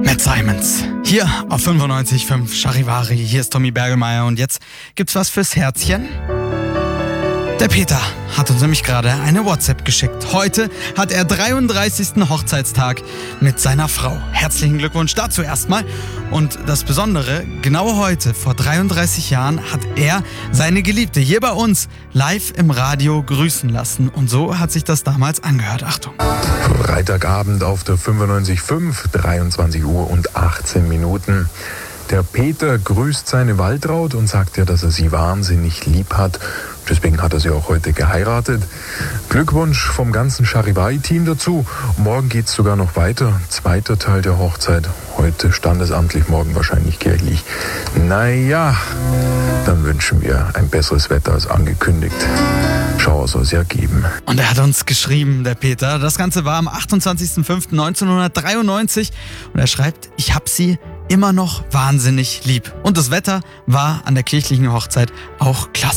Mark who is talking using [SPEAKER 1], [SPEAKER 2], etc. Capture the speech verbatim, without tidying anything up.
[SPEAKER 1] Matt Simons. Hier auf fünfundneunzig Komma fünf Charivari. Hier ist Tommy Bergelmeier und jetzt gibt's was fürs Herzchen. Der Peter hat uns nämlich gerade eine WhatsApp geschickt. Heute hat er dreiunddreißigsten Hochzeitstag mit seiner Frau. Herzlichen Glückwunsch dazu erstmal. Und das Besondere, genau heute, vor dreiunddreißig Jahren, hat er seine Geliebte hier bei uns live im Radio grüßen lassen. Und so hat sich das damals angehört. Achtung.
[SPEAKER 2] Freitagabend auf der fünfundneunzig Komma fünf, dreiundzwanzig Uhr und achtzehn Minuten. Der Peter grüßt seine Waltraud und sagt ihr, dass er sie wahnsinnig lieb hat. Deswegen hat er sie auch heute geheiratet. Glückwunsch vom ganzen Charivari-Team dazu. Morgen geht's sogar noch weiter. Zweiter Teil der Hochzeit. Heute standesamtlich, morgen wahrscheinlich kirchlich. Naja, dann wünschen wir ein besseres Wetter als angekündigt. Schauer soll es ja geben.
[SPEAKER 1] Und er hat uns geschrieben, der Peter. Das Ganze war am achtundzwanzigsten fünften neunzehnhundertdreiundneunzig. Und er schreibt, ich hab sie immer noch wahnsinnig lieb. Und das Wetter war an der kirchlichen Hochzeit auch klasse.